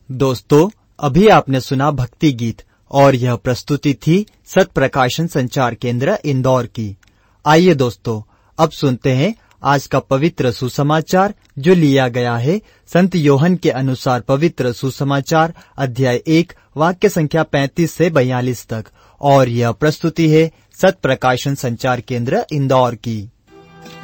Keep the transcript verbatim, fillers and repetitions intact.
दोस्तों, अभी आपने सुना भक्ति गीत और यह प्रस्तुति थी सत प्रकाशन संचार केंद्र इंदौर की। आइए दोस्तों, अब सुनते हैं आज का पवित्र सुसमाचार जो लिया गया है संत योहन के अनुसार पवित्र सुसमाचार अध्याय एक वाक्य संख्या पैंतीस से बयालीस तक, और यह प्रस्तुति है सत प्रकाशन संचार केंद्र इंदौर की।